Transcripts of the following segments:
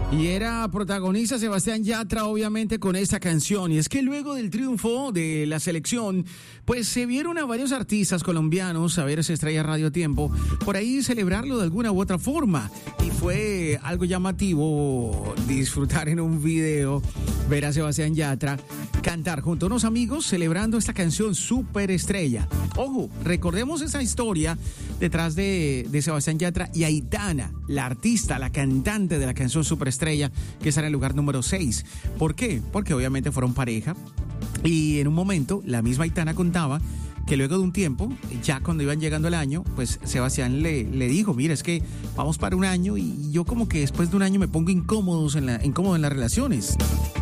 Y era protagonista Sebastián Yatra, obviamente, con esta canción. Y es que luego del triunfo de la selección, pues se vieron a varios artistas colombianos a ver esa estrella Radio Tiempo, por ahí celebrarlo de alguna u otra forma. Y fue algo llamativo disfrutar en un video, ver a Sebastián Yatra cantar junto a unos amigos celebrando esta canción Superestrella. Ojo, recordemos esa historia detrás de Sebastián Yatra y Aitana, la artista, la cantante de la canción Superestrella, que está en el lugar número 6. ¿Por qué? Porque obviamente fueron pareja y en un momento la misma Aitana contaba que luego de un tiempo, ya cuando iban llegando el año, pues Sebastián le dijo, mira, es que vamos para un año y yo como que después de un año me pongo incómodo en las relaciones.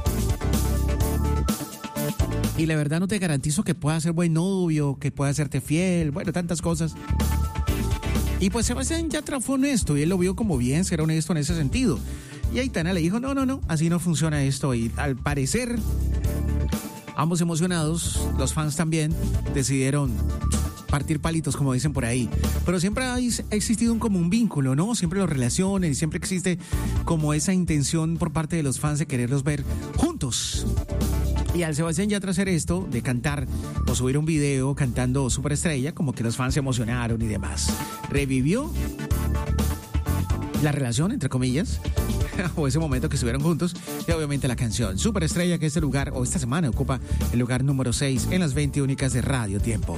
Y la verdad no te garantizo que pueda ser buen novio, que pueda serte fiel, bueno, tantas cosas. Y pues Sebastián Yatra fue honesto y él lo vio como bien ser honesto en ese sentido. Y Aitana le dijo, no, así no funciona esto. Y al parecer, ambos emocionados, los fans también, decidieron partir palitos, como dicen por ahí. Pero siempre ha existido como un vínculo, ¿no? Siempre los relacionan y siempre existe como esa intención por parte de los fans de quererlos ver juntos. Y al Sebastián Yatra hacer esto, de cantar o subir un video cantando Superestrella, como que los fans se emocionaron y demás. Revivió la relación, entre comillas, o ese momento que estuvieron juntos, y obviamente la canción Superestrella, que este lugar, o esta semana, ocupa el lugar número 6 en las 20 únicas de Radio Tiempo.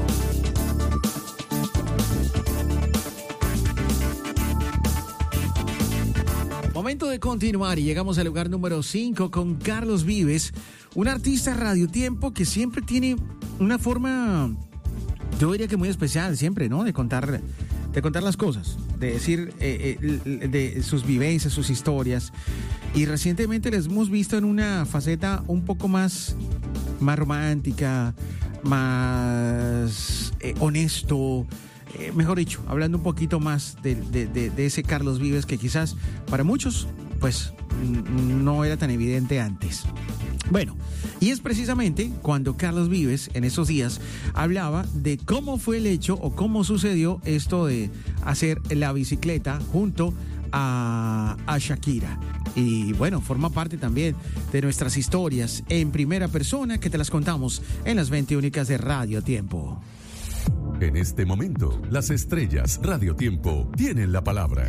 Momento de continuar y llegamos al lugar número 5 con Carlos Vives, un artista Radio Tiempo que siempre tiene una forma, yo diría que muy especial siempre, ¿no? De contar las cosas, de decir de sus vivencias, sus historias. Y recientemente les hemos visto en una faceta un poco más romántica, más honesto. Mejor dicho, hablando un poquito más de ese Carlos Vives que quizás para muchos pues no era tan evidente antes. Bueno, y es precisamente cuando Carlos Vives en esos días hablaba de cómo fue el hecho o cómo sucedió esto de hacer la bicicleta junto a Shakira. Y bueno, forma parte también de nuestras historias en primera persona que te las contamos en las 20 únicas de Radio Tiempo. En este momento, las estrellas Radio Tiempo tienen la palabra.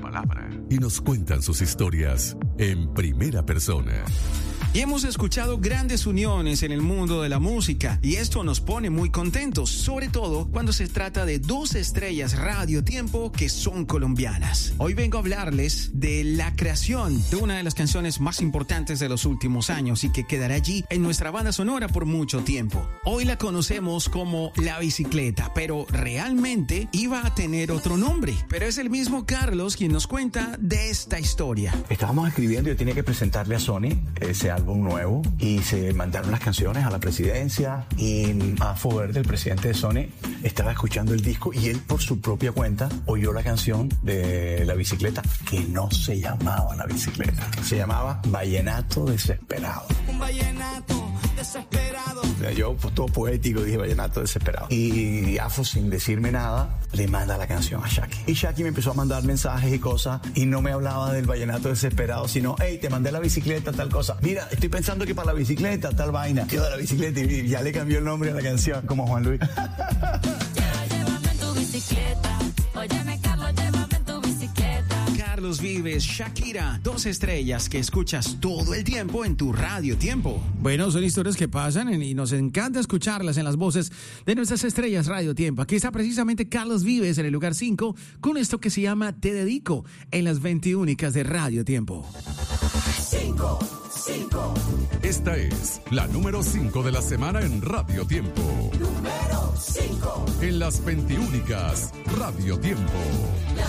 Y nos cuentan sus historias en primera persona. Y hemos escuchado grandes uniones en el mundo de la música y esto nos pone muy contentos, sobre todo cuando se trata de dos estrellas Radio Tiempo que son colombianas. Hoy vengo a hablarles de la creación de una de las canciones más importantes de los últimos años y que quedará allí en nuestra banda sonora por mucho tiempo. Hoy la conocemos como La Bicicleta, pero realmente iba a tener otro nombre. Pero es el mismo Carlos quien nos cuenta de esta historia. Estábamos escribiendo y yo tenía que presentarle a Sony ese álbum nuevo y se mandaron las canciones a la presidencia y a favor del presidente de Sony estaba escuchando el disco y él por su propia cuenta oyó la canción de La Bicicleta, que no se llamaba La Bicicleta, se llamaba Vallenato Desesperado. Un vallenato desesperado. Yo pues, todo poético dije Vallenato Desesperado y Afro sin decirme nada le manda la canción a Shaki y Shaki me empezó a mandar mensajes y cosas y no me hablaba del Vallenato Desesperado sino hey, te mandé la bicicleta, tal cosa, mira, estoy pensando que para la bicicleta, tal vaina, yo de la bicicleta y ya le cambió el nombre a la canción como Juan Luis. Llévame en tu bicicleta, óyeme Carlos, llévame en tu bicicleta. Carlos Vives, Shakira, dos estrellas que escuchas todo el tiempo en tu Radio Tiempo. Bueno, son historias que pasan y nos encanta escucharlas en las voces de nuestras estrellas Radio Tiempo. Aquí está precisamente Carlos Vives en el lugar 5 con esto que se llama Te Dedico en las 20 únicas de Radio Tiempo. 5. Esta es la número 5 de la semana en Radio Tiempo. Número 5. En las 20 únicas Radio Tiempo. La